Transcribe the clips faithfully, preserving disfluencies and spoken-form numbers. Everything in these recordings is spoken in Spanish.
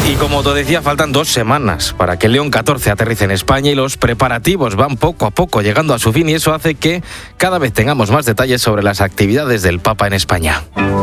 Y como te decía, faltan dos semanas para que el León catorce aterrice en España y los preparativos van poco a poco llegando a su fin y eso hace que cada vez tengamos más detalles sobre las actividades del Papa en España.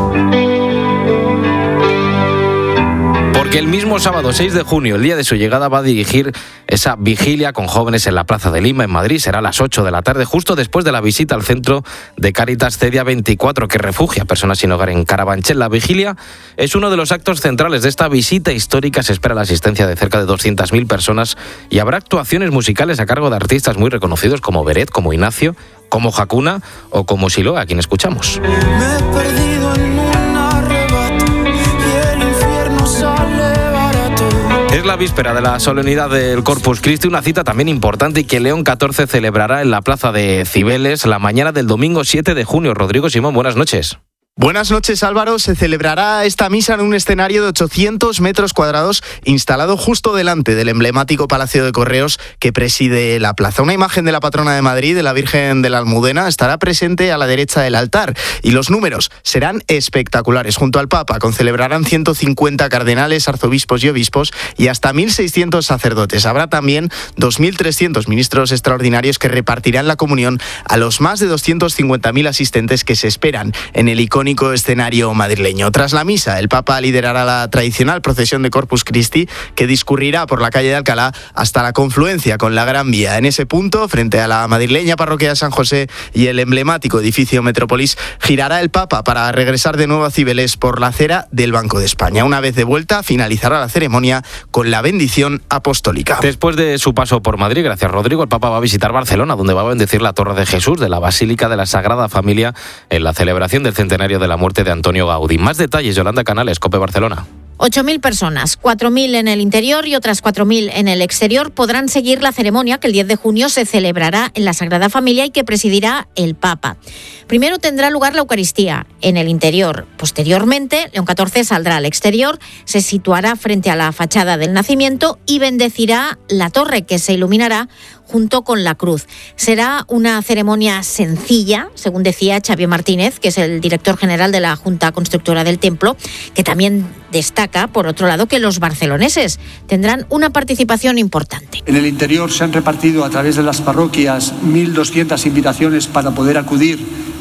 Porque el mismo sábado seis de junio, el día de su llegada, va a dirigir esa vigilia con jóvenes en la Plaza de Lima, en Madrid. Será a las ocho de la tarde, justo después de la visita al centro de Cáritas Cedia veinticuatro, que refugia a personas sin hogar en Carabanchel. La vigilia es uno de los actos centrales de esta visita histórica. Se espera la asistencia de cerca de doscientas mil personas y habrá actuaciones musicales a cargo de artistas muy reconocidos como Beret, como Ignacio, como Hakuna o como Siloa, a quien escuchamos. Me he perdido en un arrebato y el infierno sale barato. Es la víspera de la solemnidad del Corpus Christi, una cita también importante y que León catorce celebrará en la Plaza de Cibeles la mañana del domingo siete de junio. Rodrigo Simón, buenas noches. Buenas noches, Álvaro. Se celebrará esta misa en un escenario de ochocientos metros cuadrados instalado justo delante del emblemático Palacio de Correos que preside la plaza. Una imagen de la patrona de Madrid, de la Virgen de la Almudena, estará presente a la derecha del altar y los números serán espectaculares. Junto al Papa concelebrarán ciento cincuenta cardenales, arzobispos y obispos y hasta mil seiscientos sacerdotes. Habrá también dos mil trescientos ministros extraordinarios que repartirán la comunión a los más de doscientos cincuenta mil asistentes que se esperan en el icónico escenario madrileño. Tras la misa, el Papa liderará la tradicional procesión de Corpus Christi que discurrirá por la calle de Alcalá hasta la confluencia con la Gran Vía. En ese punto, frente a la madrileña parroquia de San José y el emblemático edificio Metrópolis, girará el Papa para regresar de nuevo a Cibeles por la acera del Banco de España. Una vez de vuelta, finalizará la ceremonia con la bendición apostólica. Después de su paso por Madrid, gracias Rodrigo, el Papa va a visitar Barcelona, donde va a bendecir la Torre de Jesús de la Basílica de la Sagrada Familia en la celebración del centenario de la muerte de Antonio Gaudí. Más detalles, Yolanda Canales, COPE Barcelona. ocho mil personas, cuatro mil en el interior y otras cuatro mil en el exterior, podrán seguir la ceremonia que el diez de junio se celebrará en la Sagrada Familia y que presidirá el Papa. Primero tendrá lugar la Eucaristía en el interior. Posteriormente, León catorce saldrá al exterior, se situará frente a la fachada del Nacimiento y bendecirá la torre que se iluminará junto con la cruz. Será una ceremonia sencilla, según decía Xavier Martínez, que es el director general de la Junta Constructora del Templo, que también destaca, por otro lado, que los barceloneses tendrán una participación importante. En el interior se han repartido a través de las parroquias mil doscientas invitaciones para poder acudir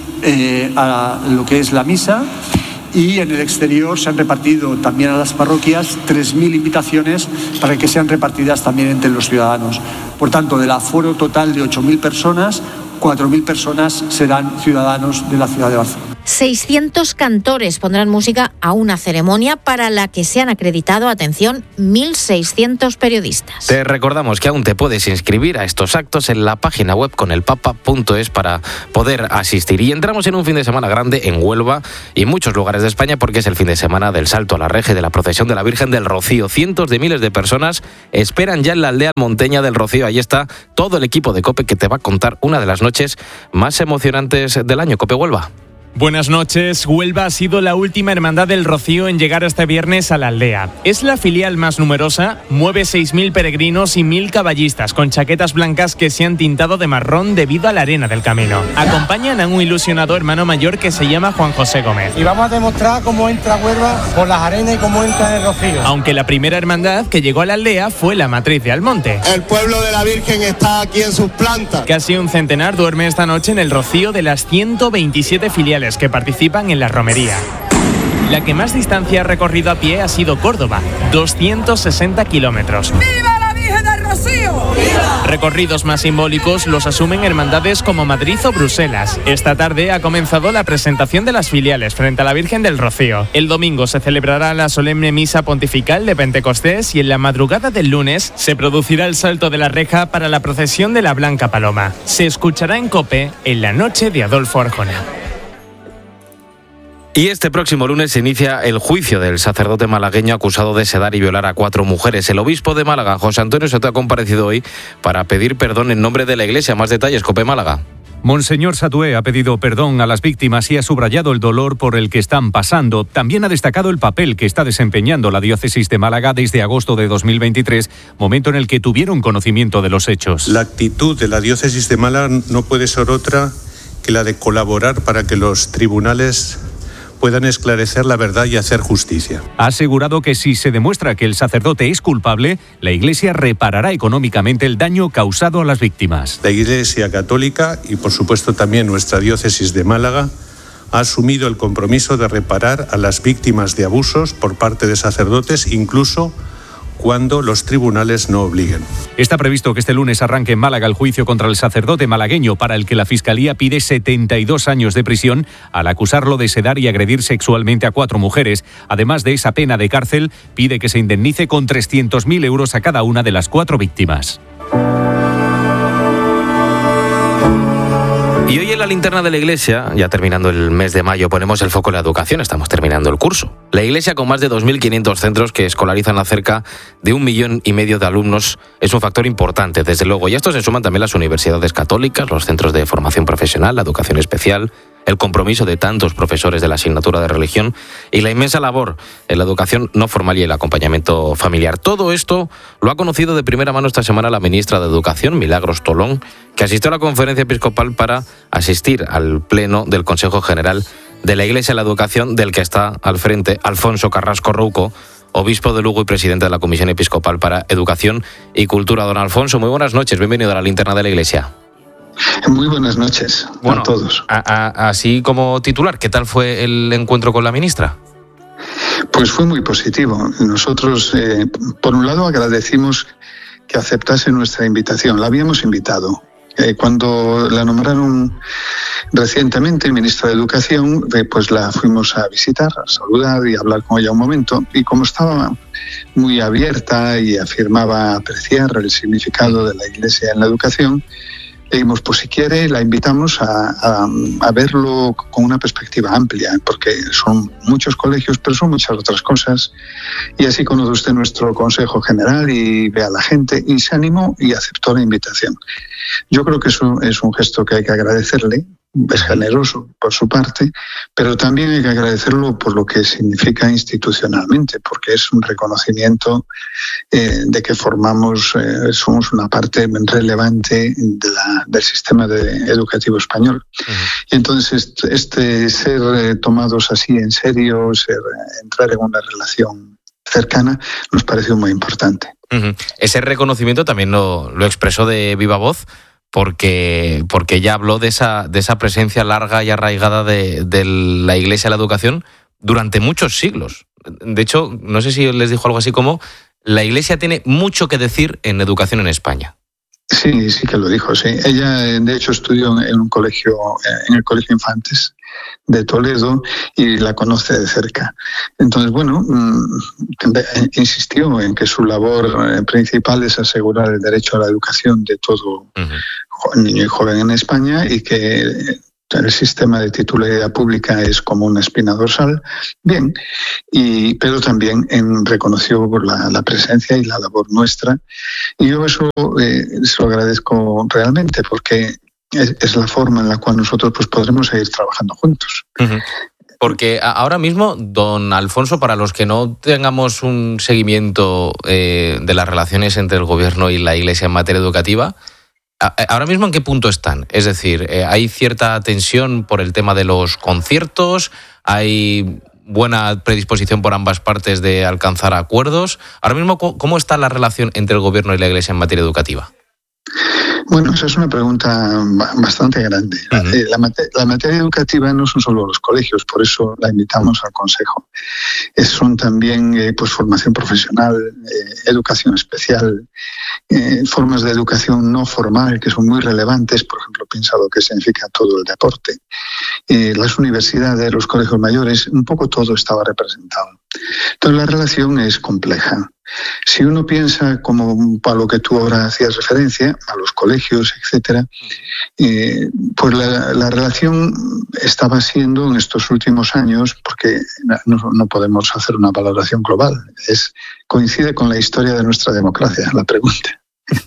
eh, a lo que es la misa. Y en el exterior se han repartido también a las parroquias tres mil invitaciones para que sean repartidas también entre los ciudadanos. Por tanto, del aforo total de ocho mil personas, cuatro mil personas serán ciudadanos de la ciudad de Barcelona. seiscientos cantores pondrán música a una ceremonia para la que se han acreditado, atención, mil seiscientos periodistas. Te recordamos que aún te puedes inscribir a estos actos en la página web conelpapa punto es para poder asistir. Y entramos en un fin de semana grande en Huelva y en muchos lugares de España porque es el fin de semana del Salto a la Reje, de la procesión de la Virgen del Rocío. Cientos de miles de personas esperan ya en la aldea monteña del Rocío. Ahí está todo el equipo de COPE que te va a contar una de las noches más emocionantes del año. COPE Huelva. Buenas noches. Huelva ha sido la última hermandad del Rocío en llegar este viernes a la aldea. Es la filial más numerosa, mueve seis mil peregrinos y mil caballistas con chaquetas blancas que se han tintado de marrón debido a la arena del camino. Acompañan a un ilusionado hermano mayor que se llama Juan José Gómez. Y vamos a demostrar cómo entra Huelva por las arenas y cómo entra en el Rocío. Aunque la primera hermandad que llegó a la aldea fue la matriz de Almonte. El pueblo de la Virgen está aquí en sus plantas. Casi un centenar duerme esta noche en el Rocío de las ciento veintisiete filiales que participan en la romería. La que más distancia ha recorrido a pie ha sido Córdoba, doscientos sesenta kilómetros. ¡Viva la Virgen del Rocío! ¡Viva! Recorridos más simbólicos los asumen hermandades como Madrid o Bruselas. Esta tarde ha comenzado la presentación de las filiales frente a la Virgen del Rocío. El domingo se celebrará la solemne misa pontifical de Pentecostés y en la madrugada del lunes se producirá el salto de la reja para la procesión de la Blanca Paloma. Se escuchará en COPE en la noche de Adolfo Arjona. Y este próximo lunes se inicia el juicio del sacerdote malagueño acusado de sedar y violar a cuatro mujeres. El obispo de Málaga, José Antonio Soto, ha comparecido hoy para pedir perdón en nombre de la Iglesia. Más detalles, COPE Málaga. Monseñor Satué ha pedido perdón a las víctimas y ha subrayado el dolor por el que están pasando. También ha destacado el papel que está desempeñando la diócesis de Málaga desde agosto de dos mil veintitrés, momento en el que tuvieron conocimiento de los hechos. La actitud de la diócesis de Málaga no puede ser otra que la de colaborar para que los tribunales puedan esclarecer la verdad y hacer justicia. Ha asegurado que si se demuestra que el sacerdote es culpable, la Iglesia reparará económicamente el daño causado a las víctimas. La Iglesia Católica y, por supuesto, también nuestra diócesis de Málaga ha asumido el compromiso de reparar a las víctimas de abusos por parte de sacerdotes, incluso cuando los tribunales no obliguen. Está previsto que este lunes arranque en Málaga el juicio contra el sacerdote malagueño, para el que la Fiscalía pide setenta y dos años de prisión al acusarlo de sedar y agredir sexualmente a cuatro mujeres. Además de esa pena de cárcel, pide que se indemnice con trescientos mil euros a cada una de las cuatro víctimas. Y hoy en la linterna de la Iglesia, ya terminando el mes de mayo, ponemos el foco en la educación. Estamos terminando el curso. La Iglesia, con más de dos mil quinientos centros que escolarizan a cerca de un millón y medio de alumnos, es un factor importante, desde luego. Y a esto se suman también las universidades católicas, los centros de formación profesional, la educación especial, el compromiso de tantos profesores de la asignatura de religión y la inmensa labor en la educación no formal y el acompañamiento familiar. Todo esto lo ha conocido de primera mano esta semana la ministra de Educación, Milagros Tolón, que asistió a la conferencia episcopal para asistir al pleno del Consejo General de la Iglesia de la Educación, del que está al frente Alfonso Carrasco Rouco, obispo de Lugo y presidente de la Comisión Episcopal para Educación y Cultura. Don Alfonso, muy buenas noches, bienvenido a la linterna de la Iglesia. Muy buenas noches bueno, a todos. A, a, así como titular, ¿qué tal fue el encuentro con la ministra? Pues fue muy positivo. Nosotros, eh, por un lado, agradecimos que aceptase nuestra invitación. La habíamos invitado. Eh, cuando la nombraron recientemente ministra de Educación, eh, pues la fuimos a visitar, a saludar y a hablar con ella un momento. Y como estaba muy abierta y afirmaba apreciar el significado de la Iglesia en la educación, le dijimos, pues si quiere, la invitamos a, a, a verlo con una perspectiva amplia, porque son muchos colegios, pero son muchas otras cosas. Y así conoce usted nuestro Consejo General y ve a la gente, y se animó y aceptó la invitación. Yo creo que eso es un gesto que hay que agradecerle, es generoso por su parte, pero también hay que agradecerlo por lo que significa institucionalmente, porque es un reconocimiento eh, de que formamos, eh, somos una parte relevante de la, del sistema de, educativo español. Uh-huh. Y entonces este, este ser eh, tomados así en serio, ser, eh, entrar en una relación cercana, nos pareció muy importante. Uh-huh. Ese reconocimiento también lo, lo expresó de viva voz, porque, porque ella habló de esa, de esa presencia larga y arraigada de, de la Iglesia en la educación durante muchos siglos. De hecho, no sé si les dijo algo así como: la Iglesia tiene mucho que decir en educación en España. Sí, sí que lo dijo, sí. Ella, de hecho, estudió en un colegio, en el Colegio Infantes de Toledo, y la conoce de cerca. Entonces, bueno, insistió en que su labor principal es asegurar el derecho a la educación de todo uh-huh. niño y joven en España, y que el sistema de titularidad pública es como una espina dorsal, bien, y, pero también en, reconoció la, la presencia y la labor nuestra, y yo eso eh, se lo agradezco realmente, porque es, es la forma en la cual nosotros pues podremos seguir trabajando juntos. Uh-huh. Porque ahora mismo, don Alfonso, para los que no tengamos un seguimiento eh, de las relaciones entre el Gobierno y la Iglesia en materia educativa, ¿ahora mismo en qué punto están? Es decir, ¿hay cierta tensión por el tema de los conciertos? ¿Hay buena predisposición por ambas partes de alcanzar acuerdos? Ahora mismo, ¿cómo está la relación entre el Gobierno y la Iglesia en materia educativa? Bueno, esa es una pregunta bastante grande. Uh-huh. La, mate- la materia educativa no son solo los colegios, por eso la invitamos al Consejo. Es, son también eh, pues formación profesional, eh, educación especial, eh, formas de educación no formal que son muy relevantes, por ejemplo, piensa lo que significa todo el deporte. Eh, las universidades, los colegios mayores, un poco todo estaba representado. Entonces la relación es compleja. Si uno piensa, como a lo que tú ahora hacías referencia, a los colegios, etcétera, eh, pues la, la relación estaba siendo en estos últimos años, porque no, no podemos hacer una valoración global, es coincide con la historia de nuestra democracia, la pregunta.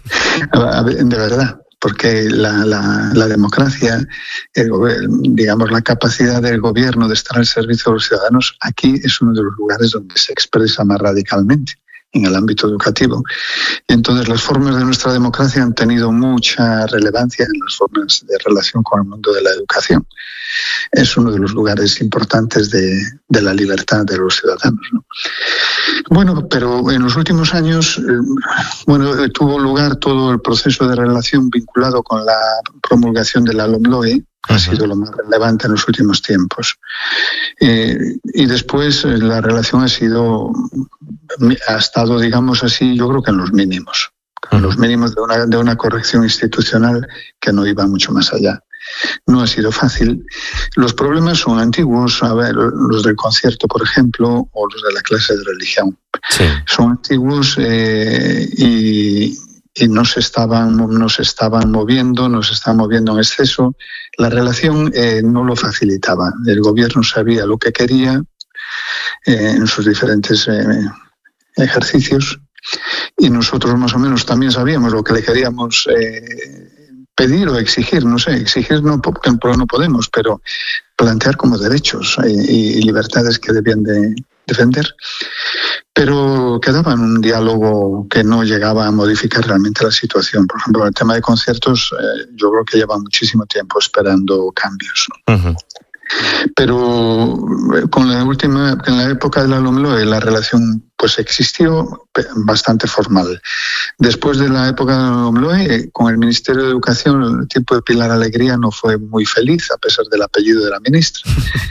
De verdad. Porque la, la, la democracia, el, digamos, la capacidad del gobierno de estar al servicio de los ciudadanos, aquí es uno de los lugares donde se expresa más radicalmente. en el ámbito educativo. Y entonces las formas de nuestra democracia han tenido mucha relevancia en las formas de relación con el mundo de la educación. Es uno de los lugares importantes de, de la libertad de los ciudadanos, ¿no? Bueno, pero en los últimos años, bueno, tuvo lugar todo el proceso de relación vinculado con la promulgación de la LOMLOE. Ha sido lo más relevante en los últimos tiempos. Eh, y después eh, la relación ha sido, ha estado, digamos así, yo creo que en los mínimos, en los mínimos de una, de una corrección institucional que no iba mucho más allá. No ha sido fácil. Los problemas son antiguos, a ver, los del concierto, por ejemplo, o los de la clase de religión. Sí. Son antiguos eh, y... y nos estaban, nos estaban moviendo, nos estaban moviendo en exceso. La relación eh, no lo facilitaba. El gobierno sabía lo que quería eh, en sus diferentes eh, ejercicios y nosotros más o menos también sabíamos lo que le queríamos eh, pedir o exigir, no sé, exigir no, porque no podemos, pero plantear como derechos eh, y libertades que debían de defender. Pero quedaba en un diálogo que no llegaba a modificar realmente la situación. Por ejemplo, el tema de conciertos, eh, yo creo que lleva muchísimo tiempo esperando cambios, ¿no? Uh-huh. Pero con la última, en la época de la LOMLOE, la relación pues existió bastante formal. Después de la época de la LOMLOE, con el Ministerio de Educación, el tiempo de Pilar Alegría no fue muy feliz, a pesar del apellido de la ministra.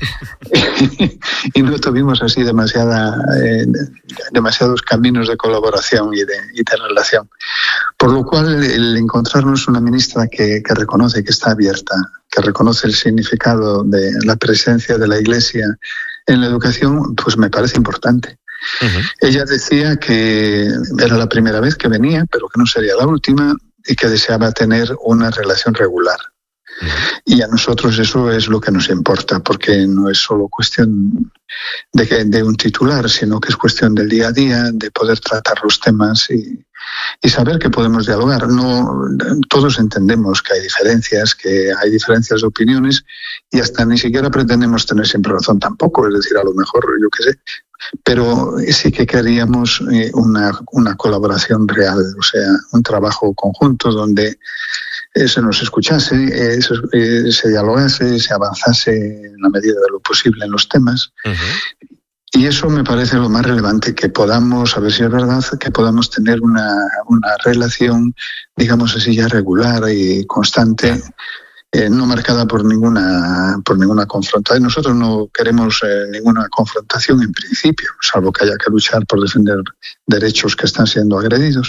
Y no tuvimos así demasiada, eh, demasiados caminos de colaboración y de, y de relación. Por lo cual, el encontrarnos una ministra que, que reconoce que está abierta, que reconoce el significado de la presencia de la Iglesia en la educación, pues me parece importante. Uh-huh. Ella decía que era la primera vez que venía, pero que no sería la última y que deseaba tener una relación regular. Uh-huh. Y a nosotros eso es lo que nos importa, porque no es solo cuestión de, que, de un titular, sino que es cuestión del día a día, de poder tratar los temas y, y saber que podemos dialogar. No, todos entendemos que hay diferencias, que hay diferencias de opiniones y hasta ni siquiera pretendemos tener siempre razón tampoco, es decir, a lo mejor, yo qué sé, pero sí que queríamos eh, una, una colaboración real, o sea, un trabajo conjunto donde eh, se nos escuchase, eh, se, eh, se dialogase, se avanzase en la medida de lo posible en los temas. Uh-huh. Y eso me parece lo más relevante, que podamos, a ver si es verdad, que podamos tener una, una relación, digamos así, ya regular y constante, eh, no marcada por ninguna por ninguna confrontación. Nosotros no queremos eh, ninguna confrontación en principio, salvo que haya que luchar por defender derechos que están siendo agredidos.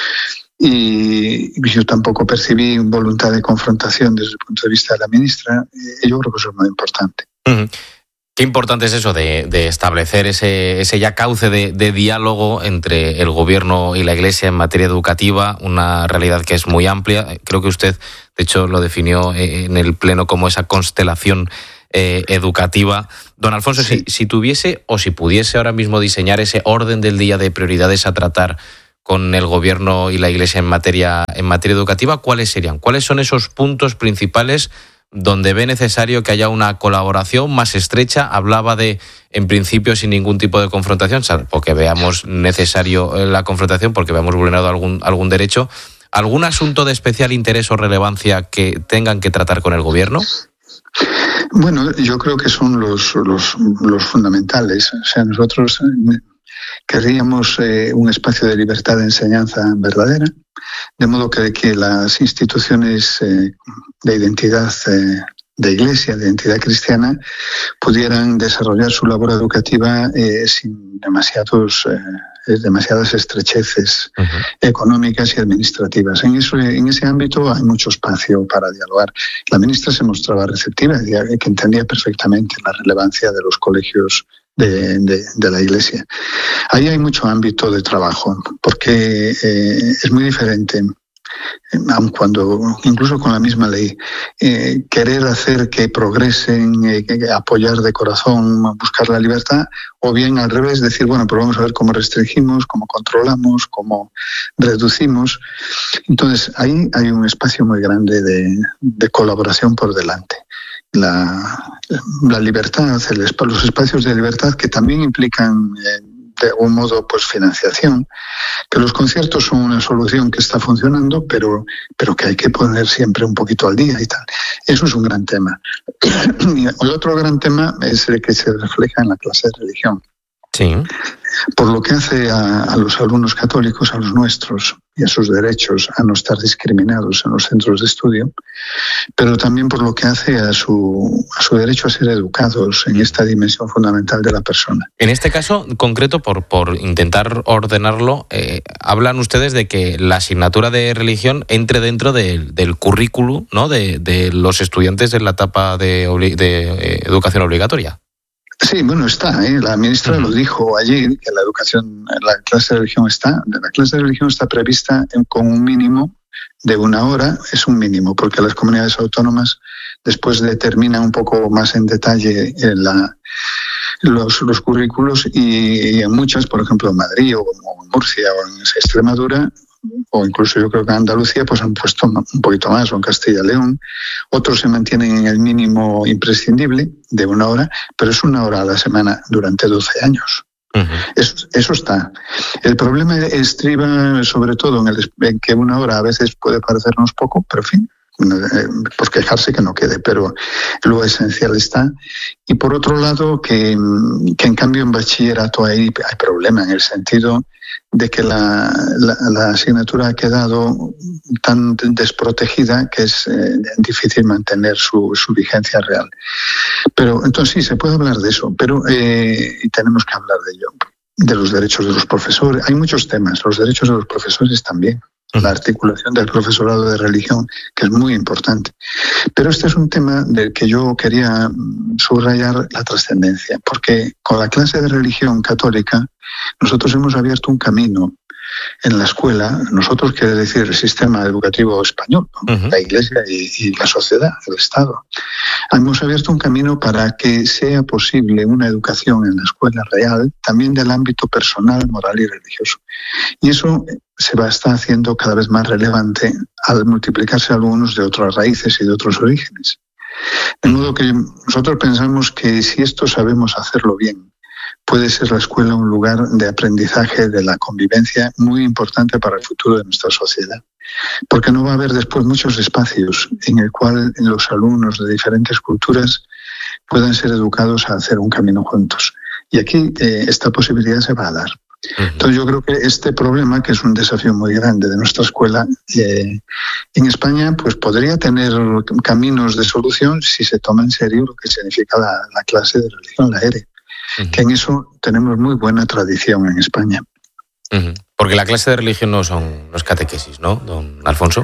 Y yo tampoco percibí voluntad de confrontación desde el punto de vista de la ministra, y yo creo que eso es muy importante. Uh-huh. Qué importante es eso de, de establecer ese, ese ya cauce de, de diálogo entre el gobierno y la Iglesia en materia educativa, una realidad que es muy amplia. Creo que usted, de hecho, lo definió en el Pleno como esa constelación eh, educativa. Don Alfonso, sí. si, si tuviese o si pudiese ahora mismo diseñar ese orden del día de prioridades a tratar con el gobierno y la Iglesia en materia, en materia educativa, ¿cuáles serían? ¿Cuáles son esos puntos principales donde ve necesario que haya una colaboración más estrecha? Hablaba de, en principio, sin ningún tipo de confrontación, porque veamos necesario la confrontación, porque veamos vulnerado algún, algún derecho. ¿Algún asunto de especial interés o relevancia que tengan que tratar con el gobierno? Bueno, yo creo que son los, los, los fundamentales. O sea, nosotros querríamos eh, un espacio de libertad de enseñanza verdadera, de modo que, que las instituciones eh, de identidad eh, de Iglesia, de identidad cristiana, pudieran desarrollar su labor educativa eh, sin demasiados, eh, demasiadas estrecheces uh-huh. económicas y administrativas. En, eso, en ese ámbito hay mucho espacio para dialogar. La ministra se mostraba receptiva, que entendía perfectamente la relevancia de los colegios De, de, de la Iglesia. Ahí hay mucho ámbito de trabajo, porque eh, es muy diferente, aun cuando, incluso con la misma ley, eh, querer hacer que progresen, eh, que apoyar de corazón, buscar la libertad, o bien al revés, decir, bueno, pero vamos a ver cómo restringimos, cómo controlamos, cómo reducimos. Entonces, ahí hay un espacio muy grande de, de colaboración por delante. La, la libertad, el, los espacios de libertad que también implican eh, de algún modo, pues financiación, que los conciertos son una solución que está funcionando, pero, pero que hay que poner siempre un poquito al día y tal. Eso es un gran tema. Y el otro gran tema es el que se refleja en la clase de religión. Sí. Por lo que hace a, a los alumnos católicos, a los nuestros, y a sus derechos a no estar discriminados en los centros de estudio, pero también por lo que hace a su, a su derecho a ser educados en esta dimensión fundamental de la persona. En este caso concreto, por, por intentar ordenarlo, eh, hablan ustedes de que la asignatura de religión entre dentro de, del currículum, ¿no?, de, de los estudiantes en la etapa de, obli- de eh, educación obligatoria. Sí, bueno, está, ¿eh? La ministra lo dijo allí, que la educación, la clase de religión está, la clase de religión está prevista en, con un mínimo de una hora, es un mínimo, porque las comunidades autónomas después determinan un poco más en detalle en la, los, los currículos y, y en muchas, por ejemplo en Madrid o en Murcia o en Extremadura, o incluso yo creo que en Andalucía, pues han puesto un poquito más, o en Castilla y León. Otros se mantienen en el mínimo imprescindible de una hora, pero es una hora a la semana durante doce años. Uh-huh. Eso, eso está. El problema estriba sobre todo en, el, en que una hora a veces puede parecernos poco, pero en fin, pues quejarse que no quede, pero lo esencial está. Y por otro lado, que, que en cambio en bachillerato hay, hay problema en el sentido de que la, la, la asignatura ha quedado tan desprotegida que es eh, difícil mantener su, su vigencia real. Pero entonces sí, se puede hablar de eso, pero eh, y tenemos que hablar de ello, de los derechos de los profesores. Hay muchos temas, los derechos de los profesores también. La articulación del profesorado de religión, que es muy importante. Pero este es un tema del que yo quería subrayar la trascendencia, porque con la clase de religión católica nosotros hemos abierto un camino en la escuela, nosotros quiere decir el sistema educativo español, ¿no? Uh-huh. La Iglesia y, y la sociedad, el Estado. Hemos abierto un camino para que sea posible una educación en la escuela real, también del ámbito personal, moral y religioso. Y eso se va a estar haciendo cada vez más relevante al multiplicarse alumnos de otras raíces y de otros orígenes. De modo que nosotros pensamos que si esto sabemos hacerlo bien, puede ser la escuela un lugar de aprendizaje de la convivencia muy importante para el futuro de nuestra sociedad. Porque no va a haber después muchos espacios en el cual los alumnos de diferentes culturas puedan ser educados a hacer un camino juntos. Y aquí eh, esta posibilidad se va a dar. Entonces yo creo que este problema, que es un desafío muy grande de nuestra escuela, eh, en España pues podría tener caminos de solución si se toma en serio lo que significa la, la clase de religión, la E R E. Uh-huh. Que en eso tenemos muy buena tradición en España. Uh-huh. Porque la clase de religión no son los catequesis, ¿no, don Alfonso?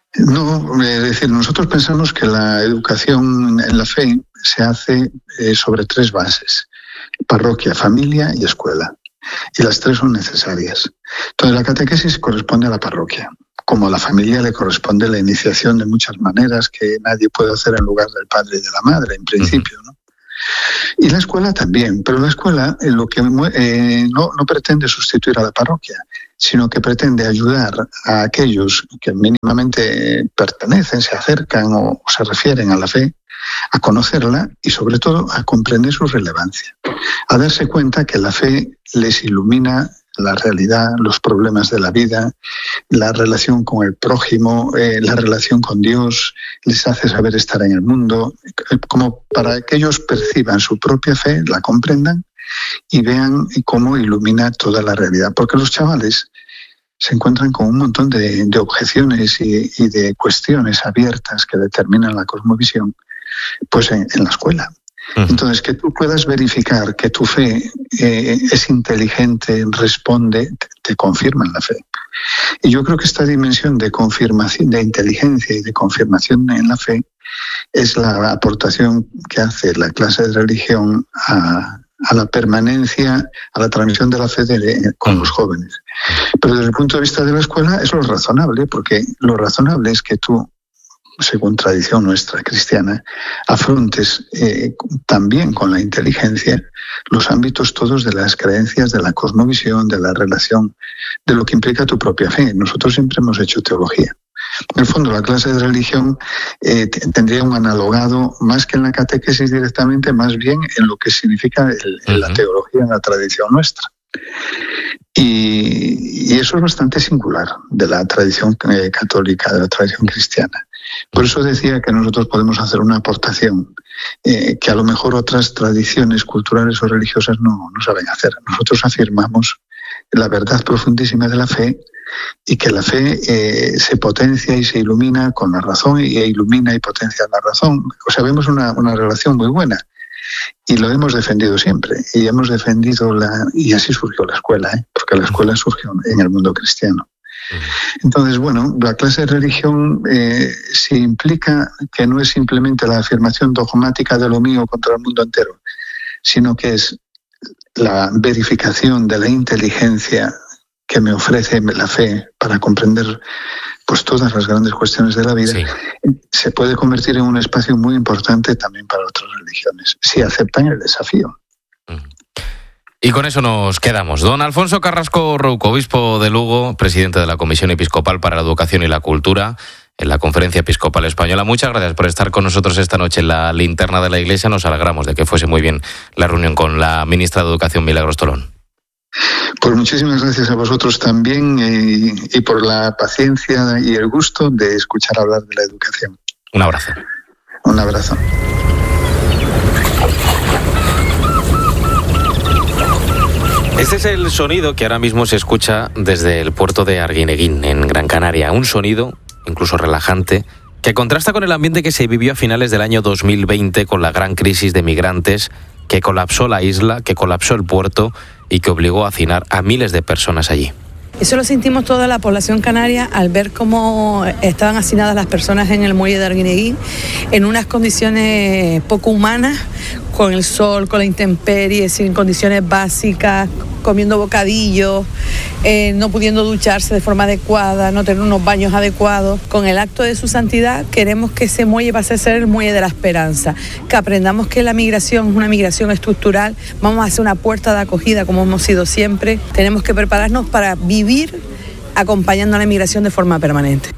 No, es decir, nosotros pensamos que la educación en la fe se hace eh, sobre tres bases: parroquia, familia y escuela. Y las tres son necesarias. Entonces la catequesis corresponde a la parroquia. Como a la familia le corresponde la iniciación de muchas maneras que nadie puede hacer en lugar del padre y de la madre, en principio, ¿no? Y la escuela también, pero la escuela eh, lo que eh, no, no pretende sustituir a la parroquia, sino que pretende ayudar a aquellos que mínimamente pertenecen, se acercan o, o se refieren a la fe, a conocerla y sobre todo a comprender su relevancia, a darse cuenta que la fe les ilumina la realidad, los problemas de la vida, la relación con el prójimo, eh, la relación con Dios, les hace saber estar en el mundo, como para que ellos perciban su propia fe, la comprendan y vean cómo ilumina toda la realidad. Porque los chavales se encuentran con un montón de, de objeciones y, y de cuestiones abiertas que determinan la cosmovisión, pues en, en la escuela. Entonces, que tú puedas verificar que tu fe eh, es inteligente, responde, te, te confirma en la fe. Y yo creo que esta dimensión de confirmación, de inteligencia y de confirmación en la fe es la aportación que hace la clase de religión a, a la permanencia, a la transmisión de la fe de, con los jóvenes. Pero desde el punto de vista de la escuela es lo razonable, porque lo razonable es que tú, según tradición nuestra cristiana, afrontes eh, también con la inteligencia los ámbitos todos de las creencias, de la cosmovisión, de la relación, de lo que implica tu propia fe. Nosotros siempre hemos hecho teología. En el fondo, la clase de religión eh, tendría un analogado, más que en la catequesis directamente, más bien en lo que significa el, uh-huh. la teología en la tradición nuestra. Y, y eso es bastante singular de la tradición eh, católica, de la tradición cristiana. Por eso decía que nosotros podemos hacer una aportación eh, que a lo mejor otras tradiciones culturales o religiosas no, no saben hacer. Nosotros afirmamos la verdad profundísima de la fe y que la fe eh, se potencia y se ilumina con la razón y ilumina y potencia la razón. O sea, vemos una, una relación muy buena y lo hemos defendido siempre. Y hemos defendido la... Y así surgió la escuela, ¿eh? Porque la escuela surgió en el mundo cristiano. Entonces, bueno, la clase de religión eh, sí implica que no es simplemente la afirmación dogmática de lo mío contra el mundo entero, sino que es la verificación de la inteligencia que me ofrece la fe para comprender pues todas las grandes cuestiones de la vida, sí. Se puede convertir en un espacio muy importante también para otras religiones, si aceptan el desafío. Y con eso nos quedamos. Don Alfonso Carrasco Rouco, obispo de Lugo, presidente de la Comisión Episcopal para la Educación y la Cultura en la Conferencia Episcopal Española. Muchas gracias por estar con nosotros esta noche en la linterna de la Iglesia. Nos alegramos de que fuese muy bien la reunión con la ministra de Educación, Milagros Tolón. Pues muchísimas gracias a vosotros también y, y por la paciencia y el gusto de escuchar hablar de la educación. Un abrazo. Un abrazo. Este es el sonido que ahora mismo se escucha desde el puerto de Arguineguín, en Gran Canaria. Un sonido, incluso relajante, que contrasta con el ambiente que se vivió a finales del año dos mil veinte con la gran crisis de migrantes que colapsó la isla, que colapsó el puerto y que obligó a hacinar a miles de personas allí. Eso lo sentimos toda la población canaria al ver cómo estaban hacinadas las personas en el muelle de Arguineguín en unas condiciones poco humanas, con el sol, con la intemperie, sin condiciones básicas, comiendo bocadillos, eh, no pudiendo ducharse de forma adecuada, no tener unos baños adecuados. Con el acto de su santidad queremos que ese muelle pase a ser el muelle de la esperanza, que aprendamos que la migración es una migración estructural, vamos a hacer una puerta de acogida como hemos sido siempre, tenemos que prepararnos para vivir acompañando a la migración de forma permanente.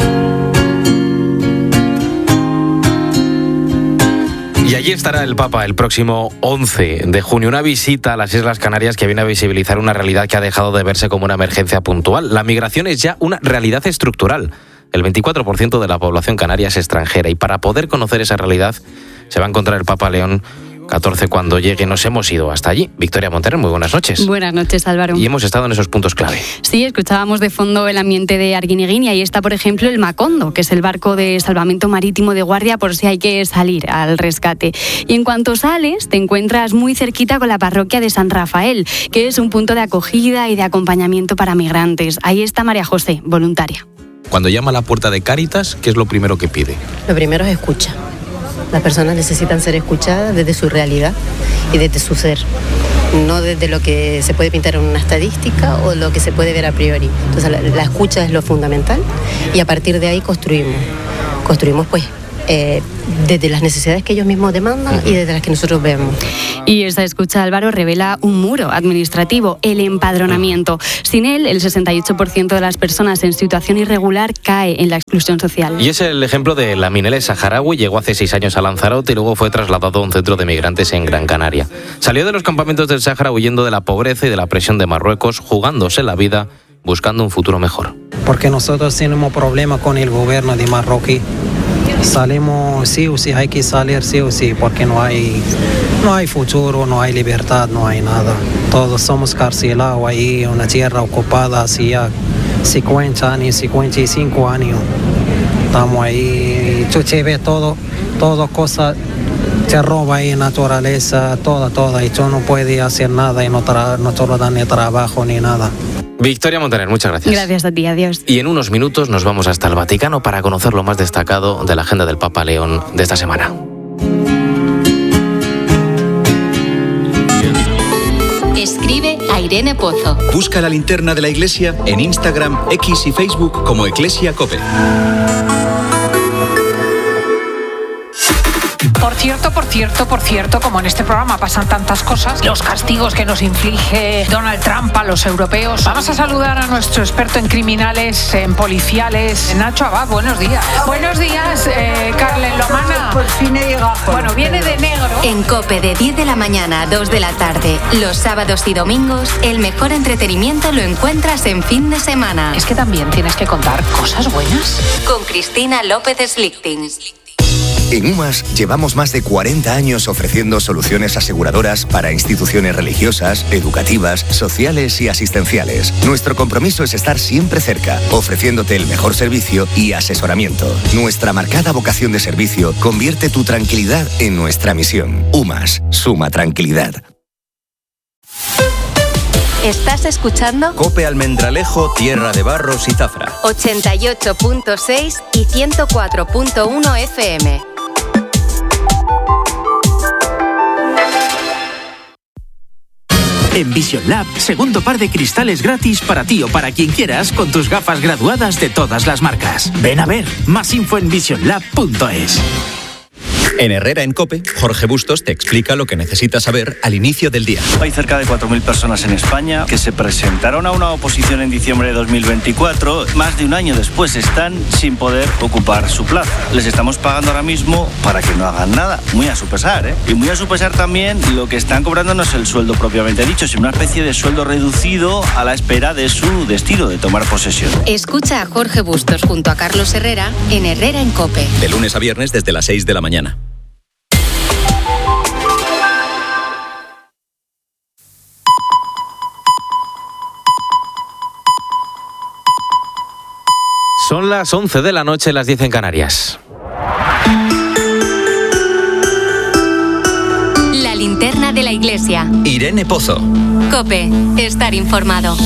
Y allí estará el Papa el próximo once de junio, una visita a las Islas Canarias que viene a visibilizar una realidad que ha dejado de verse como una emergencia puntual. La migración es ya una realidad estructural. El veinticuatro por ciento de la población canaria es extranjera y para poder conocer esa realidad se va a encontrar el Papa León catorce cuando llegue. Nos hemos ido hasta allí. Victoria Montero, muy buenas noches. Buenas noches, Álvaro. Y hemos estado en esos puntos clave. Sí, escuchábamos de fondo el ambiente de Arguineguín y ahí está, por ejemplo, el Macondo, que es el barco de salvamento marítimo de guardia por si hay que salir al rescate. Y en cuanto sales, te encuentras muy cerquita con la parroquia de San Rafael, que es un punto de acogida y de acompañamiento para migrantes. Ahí está María José, voluntaria. Cuando llama a la puerta de Cáritas, ¿qué es lo primero que pide? Lo primero es escucha. Las personas necesitan ser escuchadas desde su realidad y desde su ser, no desde lo que se puede pintar en una estadística o lo que se puede ver a priori. Entonces la, la escucha es lo fundamental y a partir de ahí construimos. Construimos pues eh, desde las necesidades que ellos mismos demandan y desde las que nosotros vemos. Y esa escucha, Álvaro, revela un muro administrativo, el empadronamiento. Sin él, el sesenta y ocho por ciento de las personas en situación irregular cae en la exclusión social. Y es el ejemplo de la Minele saharaui. Llegó hace seis años a Lanzarote y luego fue trasladado a un centro de migrantes en Gran Canaria. Salió de los campamentos del Sáhara huyendo de la pobreza y de la presión de Marruecos, jugándose la vida, buscando un futuro mejor. Porque nosotros tenemos problemas con el gobierno de Marruecos. Salimos sí o sí, hay que salir sí o sí, porque no hay, no hay futuro, no hay libertad, no hay nada. Todos somos carcelados ahí, una tierra ocupada hace ya cincuenta años, cincuenta y cinco años. Estamos ahí, tú te ves todo, todo cosas, te roba ahí naturaleza, toda, toda, y tú no puedes hacer nada y no, tra- no te lo dan ni trabajo ni nada. Victoria Montaner, muchas gracias. Gracias a ti, adiós. Y en unos minutos nos vamos hasta el Vaticano para conocer lo más destacado de la agenda del Papa León de esta semana. Escribe a Irene Pozo. Busca la linterna de la Iglesia en Instagram, X y Facebook como Eclesia Cope. Por cierto, por cierto, por cierto, como en este programa pasan tantas cosas, los castigos que nos inflige Donald Trump a los europeos. Vamos a saludar a nuestro experto en criminales, en policiales, Nacho Abad. Buenos días. Buenos días, eh, Carlen Lomana. Por fin he llegado. Bueno, viene de negro. En COPE de diez de la mañana a dos de la tarde, los sábados y domingos, el mejor entretenimiento lo encuentras en fin de semana. Es que también tienes que contar cosas buenas. Con Cristina López Slichting. En UMAS llevamos más de cuarenta años ofreciendo soluciones aseguradoras para instituciones religiosas, educativas, sociales y asistenciales. Nuestro compromiso es estar siempre cerca, ofreciéndote el mejor servicio y asesoramiento. Nuestra marcada vocación de servicio convierte tu tranquilidad en nuestra misión. UMAS, suma tranquilidad. ¿Estás escuchando? COPE Almendralejo, Tierra de Barros y Zafra. ochenta y ocho punto seis y ciento cuatro punto uno F M. En Vision Lab, segundo par de cristales gratis para ti o para quien quieras con tus gafas graduadas de todas las marcas. Ven a ver, más info en vision lab punto es. En Herrera en COPE, Jorge Bustos te explica lo que necesitas saber al inicio del día. Hay cerca de cuatro mil personas en España que se presentaron a una oposición en diciembre de dos mil veinticuatro. Más de un año después están sin poder ocupar su plaza. Les estamos pagando ahora mismo para que no hagan nada, muy a su pesar, ¿eh? Y muy a su pesar también lo que están cobrando no es el sueldo propiamente dicho, sino una especie de sueldo reducido a la espera de su destino, de tomar posesión. Escucha a Jorge Bustos junto a Carlos Herrera en Herrera en COPE. De lunes a viernes desde las seis de la mañana. Son las once de la noche, las diez en Canarias. La linterna de la iglesia. Irene Pozo. COPE, estar informado.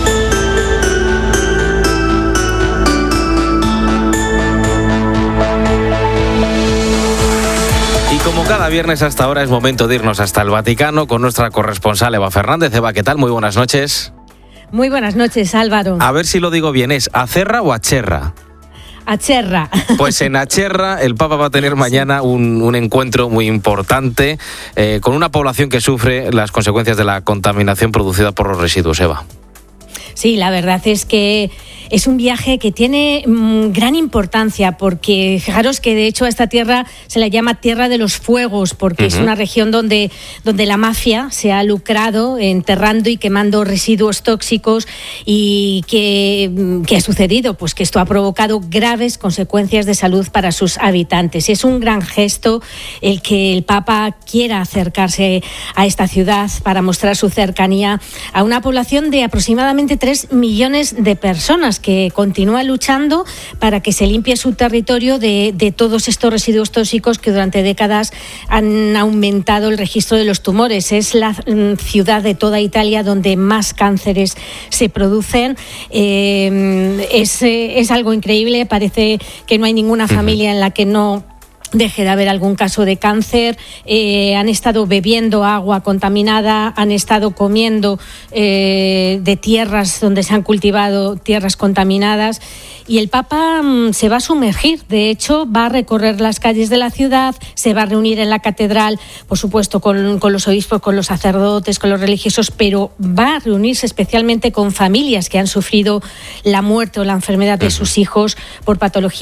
Y como cada viernes hasta ahora es momento de irnos hasta el Vaticano con nuestra corresponsal Eva Fernández. Eva, ¿qué tal? Muy buenas noches. Muy buenas noches, Álvaro. A ver si lo digo bien, ¿es Acerra o Acherra? Acherra. Pues en Acherra el Papa va a tener mañana un, un encuentro muy importante eh, con una población que sufre las consecuencias de la contaminación producida por los residuos, Eva. Sí, la verdad es que es un viaje que tiene mmm, gran importancia porque fijaros que de hecho a esta tierra se la llama Tierra de los Fuegos porque uh-huh. es una región donde, donde la mafia se ha lucrado enterrando y quemando residuos tóxicos y que, ¿qué ha sucedido? Pues que esto ha provocado graves consecuencias de salud para sus habitantes. Es un gran gesto el que el Papa quiera acercarse a esta ciudad para mostrar su cercanía a una población de aproximadamente tres millones de personas que continúa luchando para que se limpie su territorio de, de todos estos residuos tóxicos que durante décadas han aumentado el registro de los tumores. Es la mm, ciudad de toda Italia donde más cánceres se producen. Eh, es, es algo increíble, parece que no hay ninguna familia en la que no deje de haber algún caso de cáncer. Eh, han estado bebiendo agua contaminada, han estado comiendo eh, de tierras donde se han cultivado tierras contaminadas y el Papa mm, se va a sumergir. De hecho, va a recorrer las calles de la ciudad, se va a reunir en la catedral, por supuesto, con, con los obispos, con los sacerdotes, con los religiosos, pero va a reunirse especialmente con familias que han sufrido la muerte o la enfermedad de sus hijos por patologías